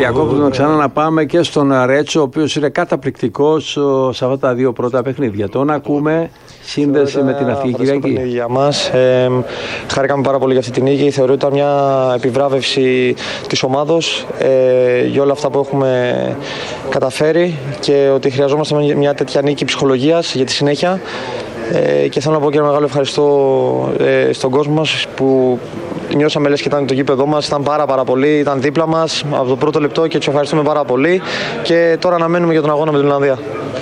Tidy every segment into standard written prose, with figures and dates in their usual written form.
διακόπτουμε ξανά να πάμε και στον Ρέτσο, ο οποίος είναι καταπληκτικός σε αυτά τα δύο πρώτα παιχνίδια. Τον ακούμε, σύνδεση με την Αστική Κυριακή. Για μας, χαρήκαμε πάρα πολύ για αυτή την νίκη. Θεωρώ ότι ήταν μια επιβράβευση της ομάδος για όλα αυτά που έχουμε καταφέρει και ότι χρειαζόμαστε μια τέτοια νίκη ψυχολογίας για τη συνέχεια. Και θέλω να πω και ένα μεγάλο ευχαριστώ στον κόσμο μας που νιώσαμε λες και ήταν το γήπεδό μας, ήταν πάρα πολύ, ήταν δίπλα μας από το πρώτο λεπτό και τους ευχαριστούμε πάρα πολύ και τώρα αναμένουμε για τον αγώνα με την Ολλανδία.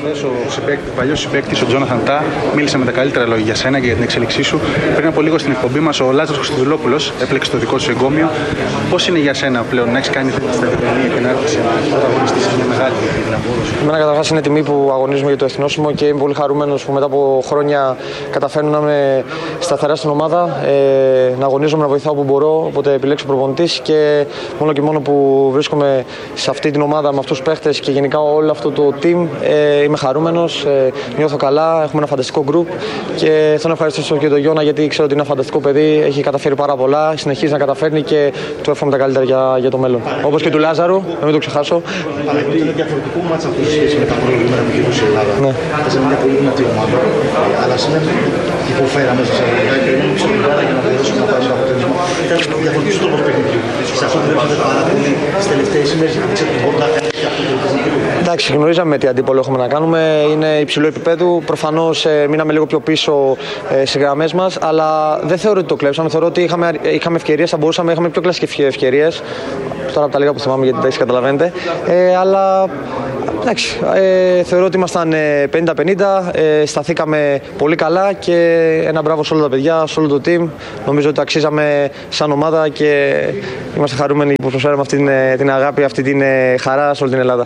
Ο παλιός συμπαίκτης, ο Τζόναθαν Τά, μίλησε με τα καλύτερα λόγια για σένα και για την εξέλιξή σου. Πριν από λίγο στην εκπομπή μας, ο Λάζαρος Χρυστοδουλόπουλος έπλεξε το δικό σου εγκόμιο. Πώς είναι για σένα πλέον να έχεις κάνει αυτή τη σταδιοδρομία και να έρθεις να αγωνιστείς σε μια μεγάλη διαδρομή? Εμένα καταρχάς είναι τιμή που αγωνίζουμε για το εθνόσημο και είμαι πολύ χαρούμενος που μετά από χρόνια καταφέρνω να είμαι σταθερά στην ομάδα, να αγωνίζομαι, να βοηθάω που μπορώ, οπότε επιλέξω προπονητής και μόνο που βρίσκομαι σε αυτή την ομάδα με αυτούς τους παίχτες και γενικά όλο αυτό το team, είμαι χαρούμενος, νιώθω καλά, έχουμε ένα φανταστικό group και θέλω να ευχαριστήσω και τον Γιώνα γιατί ξέρω ότι είναι ένα φανταστικό παιδί, έχει καταφέρει πάρα πολλά, συνεχίζει να καταφέρνει και του εύχομαι τα καλύτερα για το μέλλον. Όπως και του Λάζαρου, να μην το ξεχάσω. Είναι διαφορετικό μάτσα αυτό σε σχέση με τα προηγούμενα που είχε η Ελλάδα. Ναι. Ήταν μια πολύ δυνατή ομάδα, αλλά σήμερα υποφέραμε σε εισαγωγικά και ήμουν στην Ελλάδα για να βοηθήσουμε να πάρει το αποτέλεσμα. Ήταν διαφορετικό τρόπο παιχνιδιού. Σε αυτό δουλέψατε πάρα πολύ τις τελευταίες ημέρες για να δείξετε την πόρτα και αυτό το παιχνίδι. Εντάξει, γνωρίζαμε τι αντίπολο έχουμε να κάνουμε. Είναι υψηλό επίπεδο. Προφανώς μείναμε λίγο πιο πίσω στις γραμμές μας, αλλά δεν θεωρώ ότι το κλέψαμε. Θεωρώ ότι είχαμε ευκαιρίες, θα μπορούσαμε, είχαμε πιο κλασικές ευκαιρίες. Τώρα από τα λίγα που θυμάμαι, γιατί εντάξει, καταλαβαίνετε. Αλλά εντάξει, θεωρώ ότι ήμασταν 50-50, σταθήκαμε πολύ καλά και ένα μπράβο σε όλα τα παιδιά, σε όλο το team. Νομίζω ότι αξίζαμε σαν ομάδα και είμαστε χαρούμενοι που προσφέραμε αυτή την αγάπη, αυτή την χαρά σε όλη την Ελλάδα.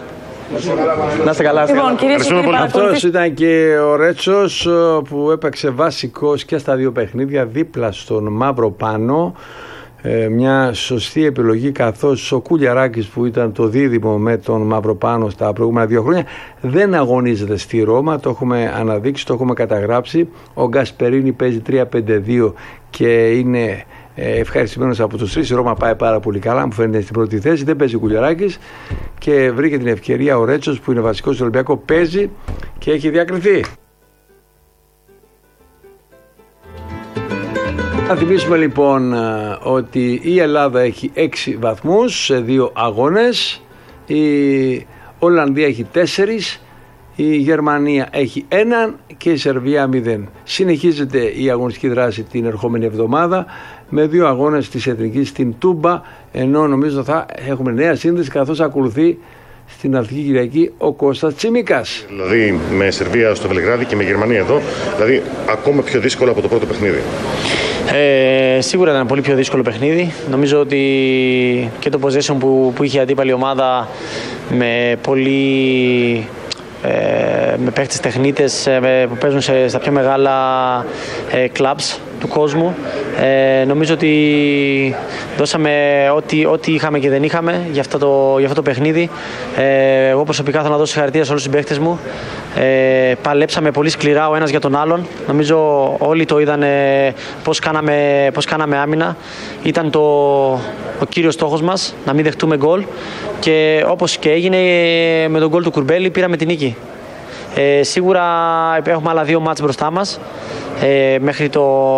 Να είστε καλά. Αυτός ήταν και ο Ρέτσος που έπαιξε βασικός και στα δύο παιχνίδια δίπλα στον Μαύρο Πάνο. Μια σωστή επιλογή, καθώς ο Κουλιαράκης που ήταν το δίδυμο με τον Μαυροπάνο στα προηγούμενα 2 χρόνια δεν αγωνίζεται στη Ρώμα, το έχουμε αναδείξει, το έχουμε καταγράψει. Ο Γκασπερίνη παίζει 3-5-2 και είναι ευχαριστημένος από τους τρεις. Η Ρώμα πάει πάρα πολύ καλά, μου φαίνεται στην πρώτη θέση, δεν παίζει ο Κουλιαράκης και βρήκε την ευκαιρία ο Ρέτσος που είναι βασικός στο Ολυμπιακό, παίζει και έχει διακριθεί. Θα θυμίσουμε λοιπόν ότι η Ελλάδα έχει 6 βαθμούς σε 2 αγώνες, η Ολλανδία έχει 4, η Γερμανία έχει 1 και η Σερβία 0. Συνεχίζεται η αγωνιστική δράση την ερχόμενη εβδομάδα με 2 αγώνες της Εθνικής στην Τούμπα, ενώ νομίζω θα έχουμε νέα σύνδεση καθώς ακολουθεί στην Αστική Κυριακή ο Κώστας Τσιμίκας. Δηλαδή με Σερβία στο Βελιγράδι και με Γερμανία εδώ, δηλαδή ακόμα πιο δύσκολο από το πρώτο παιχνίδι. Σίγουρα ήταν ένα πολύ πιο δύσκολο παιχνίδι. Νομίζω ότι και το possession που είχε η αντίπαλη ομάδα με με παίχτες τεχνίτες που παίζουν στα πιο μεγάλα clubs του κόσμου. Νομίζω ότι δώσαμε ό,τι είχαμε και δεν είχαμε για αυτό το παιχνίδι. Εγώ προσωπικά θέλω να δώσω συγχαρητήρια σε όλους τους συμπαίκτες μου. Παλέψαμε πολύ σκληρά ο ένας για τον άλλον. Νομίζω όλοι το είδαν πώς κάναμε άμυνα. Ήταν ο κύριος στόχος μας, να μην δεχτούμε γκολ. Και όπως και έγινε με τον γκολ του Κουρμπέλη, πήραμε την νίκη. Σίγουρα έχουμε άλλα 2 μάτς μπροστά μας μέχρι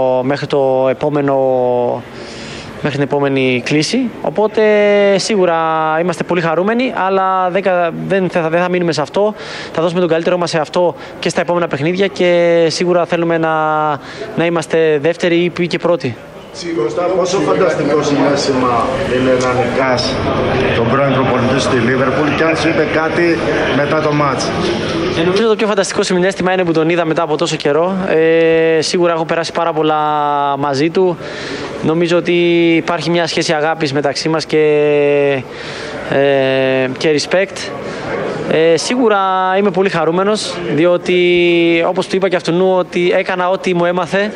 την επόμενη κλήση. Οπότε σίγουρα είμαστε πολύ χαρούμενοι, αλλά δεν θα μείνουμε σε αυτό. Θα δώσουμε τον καλύτερό μας σε αυτό και στα επόμενα παιχνίδια και σίγουρα θέλουμε να είμαστε δεύτεροι ή και πρώτοι. Κώστα, πόσο φανταστικό συνέστημα είναι να νικάς τον πρώην προπονητή στη Λίβερπουλ και αν σου είπε κάτι μετά το μάτς? Νομίζω το πιο φανταστικό συναίσθημα είναι που τον είδα μετά από τόσο καιρό. Σίγουρα έχω περάσει πάρα πολλά μαζί του. Νομίζω ότι υπάρχει μια σχέση αγάπης μεταξύ μας και respect. Σίγουρα είμαι πολύ χαρούμενος, διότι όπως του είπα και αυτού ότι έκανα ό,τι μου έμαθε.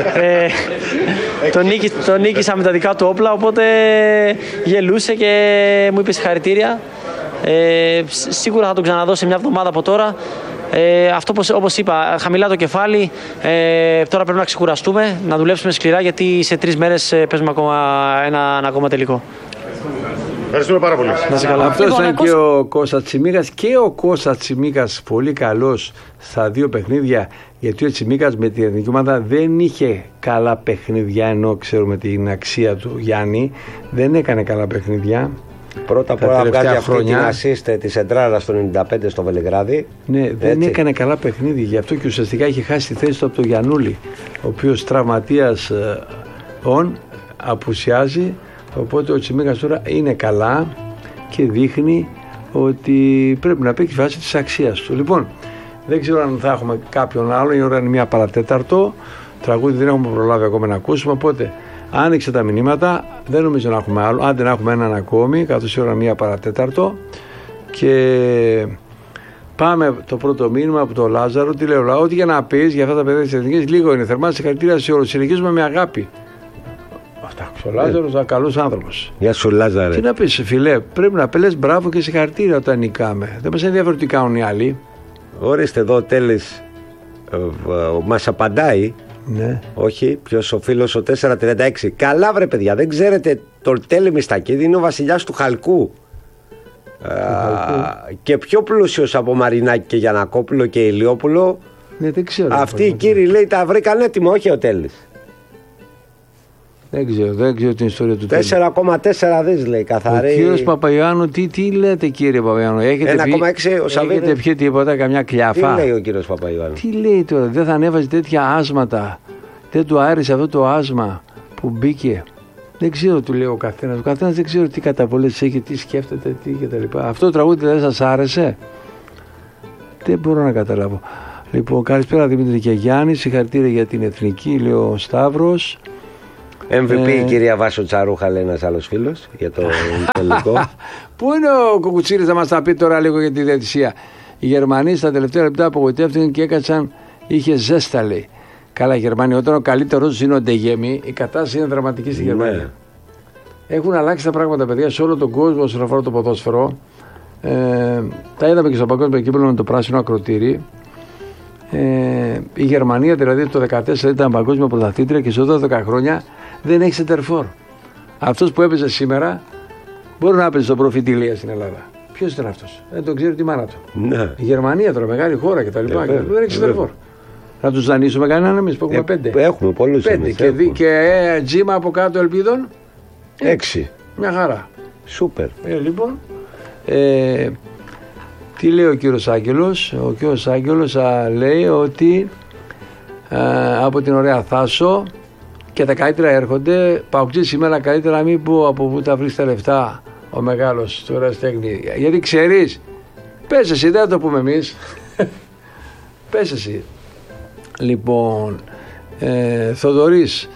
Τον νίκησα με τα δικά του όπλα, οπότε γελούσε και μου είπε συγχαρητήρια. Σίγουρα θα τον ξαναδώ σε μια εβδομάδα από τώρα. Αυτό όπως είπα, χαμηλά το κεφάλι, τώρα πρέπει να ξεκουραστούμε, να δουλέψουμε σκληρά γιατί σε 3 μέρες παίζουμε ακόμα ένα τελικό. Ευχαριστούμε πάρα πολύ. Αυτός ήταν και ο Κώστας Τσιμίκας, και ο Κώστας Τσιμίκας πολύ καλός στα δύο παιχνίδια, γιατί ο Τσιμίκας με την εθνική ομάδα δεν είχε καλά παιχνίδια, ενώ ξέρουμε την αξία του Γιάννη, δεν έκανε καλά παιχνίδια. Πρώτα απ' όλα βγάζει αυτή την ασίστε της Εντράρας στο 95 στο Βελιγράδι. Ναι, δεν έκανε καλά παιχνίδια, γι' αυτό και ουσιαστικά είχε χάσει τη θέση του από τον Γιαννούλη, ο οποίος τραυματίας απουσιάζει. Οπότε ο Τσιμίκας τώρα είναι καλά και δείχνει ότι πρέπει να παίξει τη φάση της αξίας του. Λοιπόν, δεν ξέρω αν θα έχουμε κάποιον άλλο, η ώρα είναι 1 παρατέταρτο, τραγούδι δεν έχουμε προλάβει ακόμα να ακούσουμε, οπότε άνοιξε τα μηνύματα, δεν νομίζω να έχουμε άλλο, αν δεν έχουμε έναν ακόμη, καθώς η ώρα είναι 1 παρατέταρτο, και πάμε το πρώτο μήνυμα από τον Λάζαρο. Τι λέω, ό,τι για να πεις για αυτά τα παιδιά της Εθνικής, λίγο είναι. Θερμά συγχαρητήρια σε όλους, συνεχίζουμε με αγάπη. Ο Λάζαρος ήταν καλός άνθρωπος. Γεια σου, Λάζαρε. Τι να πεις, φιλέ, πρέπει να πελες μπράβο και συγχαρητήρια όταν νικάμε. Δεν μας ενδιαφέρει τι κάνουν οι άλλοι. Ορίστε εδώ ο Τέλης μας απαντάει. Ναι. Όχι, ποιος ο φίλος ο 436. Καλά βρε παιδιά, δεν ξέρετε, τον Τέλη Μιστακίδη είναι ο βασιλιάς του Χαλκού. Και πιο πλούσιος από Μαρινάκη και Γιαννακόπουλο και Ηλιόπουλο. Ναι, δεν ξέρω. Αυτοί οι κύριοι λέει τα βρήκαν έτοιμο, όχι ο Τέλης. Δεν ξέρω την ιστορία του Τέλη. 4,4 δις λέει καθαρή. Ο κύριος Παπαϊωάννου, τι λέτε κύριε Παπαϊωάννου, 1,6 ο Σαββίδης. Έχετε πιει τίποτα, καμιά κλιαφά? Τι λέει ο κύριος Παπαϊωάννου? Τι λέει τώρα, δεν θα ανέβαζε τέτοια άσματα, δεν του άρεσε αυτό το άσμα που μπήκε. Δεν ξέρω, του λέει ο καθένας. Ο καθένας δεν ξέρω τι καταβολές έχει, τι σκέφτεται, τι κτλ. Αυτό το τραγούδι δεν σας άρεσε? Δεν μπορώ να καταλάβω. Λοιπόν, καλησπέρα Δημήτρη και Γιάννη, συγχαρητήρια για την εθνική, λέει ο Σταύρος. MVP η κυρία Βάσο Τσαρούχα, λέει ένας άλλος φίλος, για το τελικό. Πού είναι ο Κουκουτσίρης να μας τα πει τώρα λίγο για τη διαιτησία? Οι Γερμανοί στα τελευταία λεπτά απογοητεύτηκαν και έκατσαν, είχε ζέστα λέει. Καλά, οι Γερμανοί, όταν ο καλύτερος είναι ο Ντεγέμι, η κατάσταση είναι δραματική στη Γερμανία. Έχουν αλλάξει τα πράγματα, παιδιά, σε όλο τον κόσμο όσον αφορά το ποδόσφαιρο. Τα είδαμε και στο παγκόσμιο κύπελλο με το πράσινο ακροτήρι. Η Γερμανία δηλαδή το 2014 ήταν παγκόσμια πρωταθλήτρια και σε 12 χρόνια δεν έχει σεντερφόρ. Αυτός που έπαιζε σήμερα μπορεί να έπαιζε στον προφήτη Ηλία στην Ελλάδα. Ποιος ήταν αυτός? Δεν τον ξέρει τη μάνα του. Ναι. Η Γερμανία τώρα, μεγάλη χώρα κτλ. Δεν έχει σεντερφόρ. Να τους δανείσουμε κανέναν εμείς που έχουμε 5. Έχουμε πολλούς. 5 και τζίμα από κάτω ελπίδων 6. Μια χαρά. Σούπερ. Λοιπόν, τι λέει ο κύριος Άγγελος? Ο κύριος Άγγελος λέει ότι από την ωραία Θάσο και τα καλύτερα έρχονται. Παουτζή σήμερα καλύτερα μην πω από πού τα βρεις τα λεφτά ο μεγάλος του ερασιτέχνη. Γιατί ξέρεις, πες εσύ, δεν θα το πούμε εμείς. Πες εσύ. Λοιπόν, Θοδωρής,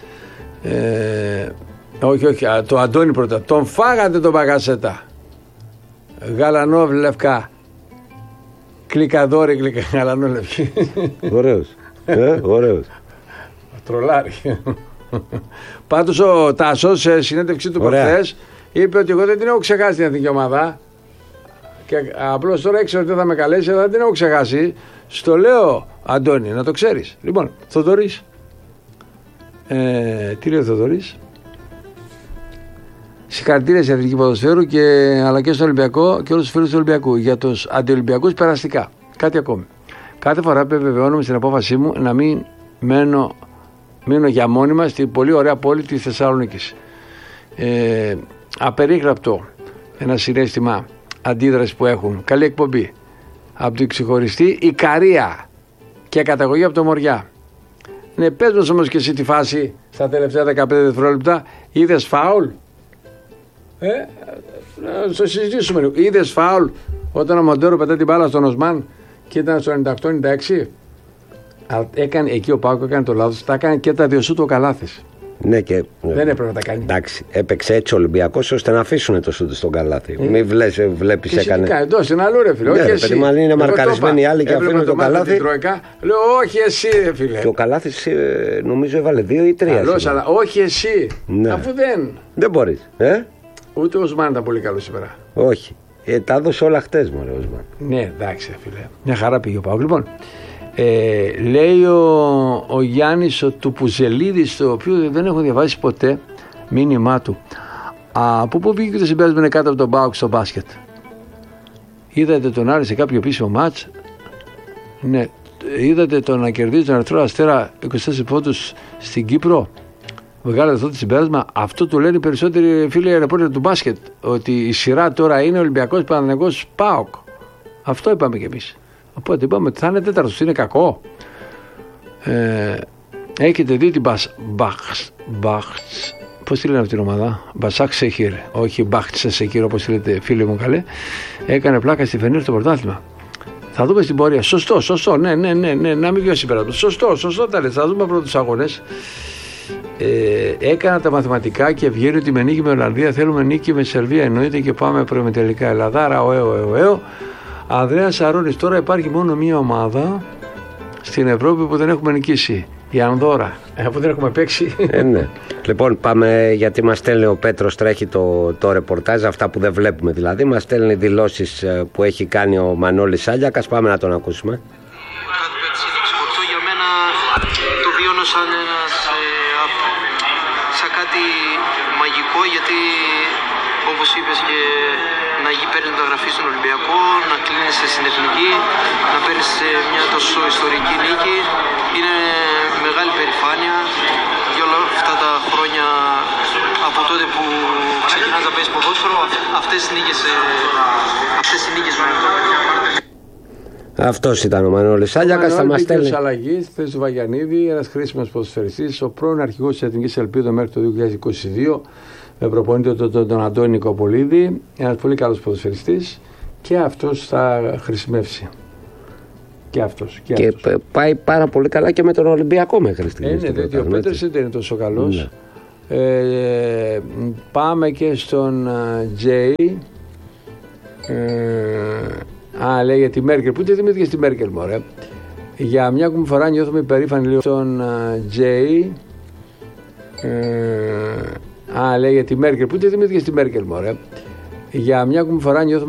όχι, το Αντώνη πρώτα. Τον φάγατε τον Μπαγκασέτα. Γαλανό λευκά. Κλικαδόρη, γαλανό λευκή. Ωραίος. Ωραίος. Τρολάρι. Πάντως ο Τάσος σε συνέντευξή του προχθές είπε ότι εγώ δεν την έχω ξεχάσει την εθνική ομάδα και απλώς τώρα έξερα ότι δεν θα με καλέσει, αλλά δεν την έχω ξεχάσει. Στο λέω, Αντώνη, να το ξέρεις. Λοιπόν, Θοδωρής, τι λέει ο Θοδωρής? Συγχαρητήρια στην Εθνική Ποδοσφαίρου αλλά και στον Ολυμπιακό και όλους τους φίλους του Ολυμπιακού για τους αντιολυμπιακούς περαστικά. Κάτι ακόμη. Κάθε φορά επιβεβαιώνομαι στην απόφασή μου να μην μείνω για μόνιμα στην πολύ ωραία πόλη της Θεσσαλονίκης. Απερίγραπτο ένα συναίσθημα αντίδραση που έχουν. Καλή εκπομπή. Από την ξεχωριστή Ικαρία και καταγωγή από το Μοριά. Ναι, πες μας όμως και εσύ τη φάση στα τελευταία 15 δευτερόλεπτα. Είδες φάουλ? Να το συζητήσουμε λίγο. Είδες φάουλ όταν ο Μοντέρο πετάει την μπάλα στον Οσμάν και ήταν στο 98-96? Έκανε, εκεί ο Πάκο έκανε το λάθος. Τα έκανε και τα δύο σου το Καλάθης. Ναι, και δεν έπρεπε να τα κάνει. Εντάξει, έπαιξε έτσι ο Ολυμπιακός ώστε να αφήσουν το σούτ στον Καλάθι. Μην βλέπεις έκανε. Εντός, είναι αλλού ρε φίλε. Ναι, όχι εσύ. Παιδί, αν είναι μαρκαρισμένοι οι άλλοι και αφήνουν τον Καλάθι. Λέω όχι εσύ ρε φίλε. Και ο Καλάθης νομίζω έβαλε 2 ή 3. Καλώς, αλλά όχι εσύ. Ναι. Αφού δεν μπορείς. Ούτε ο Οσμάν ήταν πολύ καλό σήμερα. Όχι. Τα έδωσε όλα χτες μωρέ ο Οσμάν. Ναι, εντάξει φίλε. Μια χαρά πήγε ο Πάοκ. Λοιπόν, λέει ο Γιάννης ο Τουπουζελίδης, το οποίο δεν έχω διαβάσει ποτέ μήνυμά του. Από πού βγήκε το συμπέρασμα είναι κάτω από τον ΠΑΟΚ στο μπάσκετ? Είδατε τον Άρη σε κάποιο επίσημο μάτς? Ναι. Είδατε τον να κερδίζει τον Ερυθρό Αστέρα 24 πόντους στην Κύπρο? Βγάλετε αυτό το συμπέρασμα. Αυτό του λένε οι περισσότεροι φίλοι ρεπόρτερ του μπάσκετ. Ότι η σειρά τώρα είναι Ολυμπιακός, Παναθηναϊκός, ΠΑΟΚ. Αυτό είπαμε κι εμείς. Οπότε είπαμε ότι θα είναι τέταρτος. Είναι κακό. Έχετε δει την πώς τη λένε αυτή την ομάδα? Μπασάκ Σεχίρ. Όχι Μπάχτσε Σεχίρ όπως τη λέτε φίλοι μου καλέ. Έκανε πλάκα στη Φενέρ στο πρωτάθλημα. Θα δούμε στην πορεία. Σωστό. Ναι. Να μην βιώσει πέρα. Σωστό τα λες. Θα δούμε πρώτους τους αγώνες. Έκανα τα μαθηματικά και βγαίνει ότι με νίκη με Ολλανδία θέλουμε νίκη με Σερβία. Εννοείται και πάμε προημιτελικά. Ελλαδάρα, Ανδρέας Αρώνης. Τώρα υπάρχει μόνο μία ομάδα στην Ευρώπη που δεν έχουμε νικήσει. Η Ανδώρα. Που δεν έχουμε παίξει. Ναι. Λοιπόν, πάμε, γιατί μας στέλνει ο Πέτρος, τρέχει το ρεπορτάζ, αυτά που δεν βλέπουμε δηλαδή. Μας στέλνει δηλώσεις που έχει κάνει ο Μανώλης Σάλιακας. Πάμε να τον ακούσουμε. Για μένα το βιώνω σαν κάτι μαγικό, γιατί όπως είπες και να παίρνεις μεταγραφή στον Ολυμπιακό, να κλείνεις στην Εθνική, να παίρνεις μια τόσο ιστορική νίκη, είναι μεγάλη περηφάνεια για όλα αυτά τα χρόνια από τότε που ξεκινάς να παίζεις ποδόσφαιρο. Αυτές οι νίκες Αυτός ήταν ο Μανώλης Σάλιακας. Θα μας στέλνει. Ο αλλαγής, θέση του Βαγιανίδη, ένας χρήσιμος ποδοσφαιριστής, ο πρώην αρχηγός της Εθνικής Ελπίδος μέχρι το 2022, με προπονητή τον Αντώνη Νικοπολίδη, ένας πολύ καλός ποδοσφαιριστής, και αυτός θα χρησιμεύσει. Και πάει πάρα πολύ καλά και με τον Ολυμπιακό μέχρι στιγμής. Ναι, διότι ο Πέτρος δεν είναι τόσο καλός. Ναι. Πάμε και στον Τζέι. Λέει για τη Μέρκελ. Πού τη θυμήθηκε στη Μέρκελ, μωρέ? Για μια ακόμη φορά νιώθουμε υπερήφανοι λίγο στον Τζέι. Λέει για τη Μέρκελ. Πού τη θυμήθηκε στη Μέρκελ, μωρέ? Για μια ακόμη φορά νιώθουμε